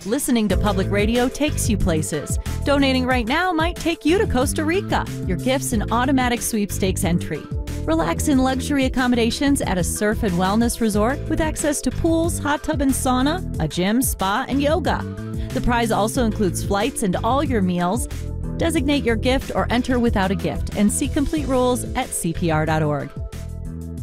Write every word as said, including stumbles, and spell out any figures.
Listening to public radio takes you places. Donating right now might take you to Costa Rica. Your gift's an automatic sweepstakes entry. Relax in luxury accommodations at a surf and wellness resort with access to pools, hot tub and sauna, a gym, spa, and yoga. The prize also includes flights and all your meals. Designate your gift or enter without a gift and see complete rules at C P R dot org.